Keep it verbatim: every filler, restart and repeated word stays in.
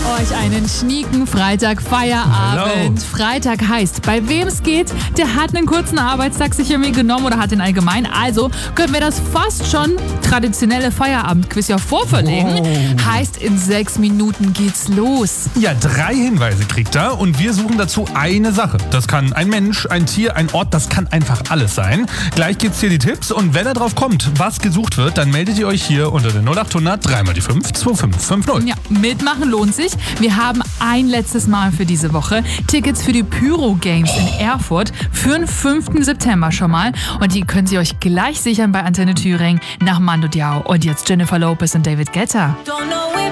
euch einen schnieken Freitag Feierabend. Hello. Freitag heißt, bei wem es geht, der hat einen kurzen Arbeitstag sich irgendwie genommen oder hat den allgemein. Also können wir das fast schon traditionelle Feierabendquiz ja vorverlegen. Oh. Heißt, in sechs Minuten geht's los. Ja, drei Hinweise kriegt er und wir suchen dazu eine Sache. Das kann ein Mensch, ein Tier, ein Ort, das kann einfach alles sein. Gleich gibt's hier die Tipps und wenn er drauf kommt, was gesucht wird, dann meldet ihr euch hier unter den null acht hundert drei mal die fünf zwei fünf fünf null. Ja, mitmachen lohnt sich. Wir haben ein letztes Mal für diese Woche Tickets für die Pyro Games in Erfurt für den fünften September schon mal. Und die könnt ihr euch gleich sichern bei Antenne Thüringen nach Mando Diao. Und jetzt Jennifer Lopez und David Guetta.